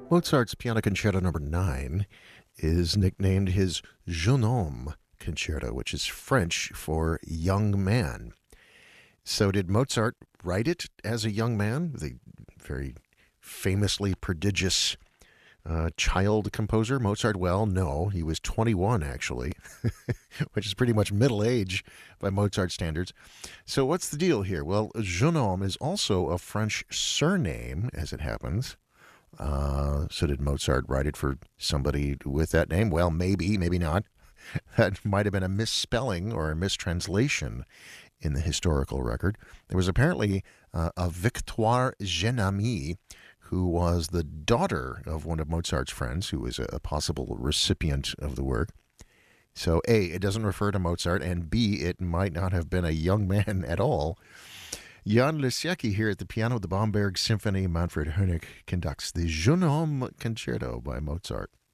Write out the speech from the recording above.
Mozart's Piano Concerto Number 9 is nicknamed his Jeune Homme Concerto, which is French for young man. So, did Mozart write it as a young man? The very famously prodigious child composer, Mozart? Well, no, he was 21 actually, which is pretty much middle age by Mozart standards. So, what's the deal here? Well, Jeune Homme is also a French surname, as it happens. So did Mozart write it for somebody with that name? Well, maybe, maybe not. That might have been a misspelling or a mistranslation in the historical record. There was apparently a Victoire Genami, who was the daughter of one of Mozart's friends, who was a possible recipient of the work. So, A, it doesn't refer to Mozart, and B, it might not have been a young man at all. Jan Lisiecki here at the piano of the Bamberg Symphony. Manfred Honig conducts the Jeune Homme Concerto by Mozart.